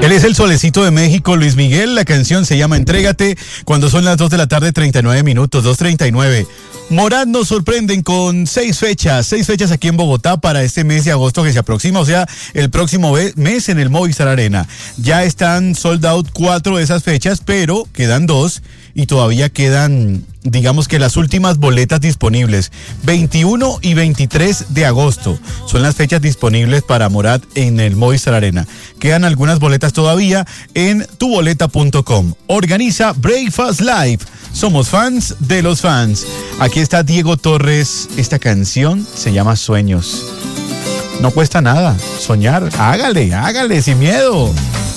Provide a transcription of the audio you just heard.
Él es el solecito de México, Luis Miguel. La canción se llama Entrégate, cuando son las 2 de la tarde, 39 minutos, 2:39. Morat nos sorprenden con 6 fechas aquí en Bogotá para este mes de agosto que se aproxima, o sea, el próximo mes en el Movistar Arena. Ya están sold out 4 de esas fechas, pero quedan 2 y todavía quedan, digamos que las últimas boletas disponibles. 21 y 23 de agosto son las fechas disponibles para Morat en el Movistar Arena. Quedan algunas boletas todavía en tuboleta.com. Organiza Breakfast Live. Somos fans de los fans. Aquí está Diego Torres. Esta canción se llama Sueños. No cuesta nada soñar. Hágale, sin miedo.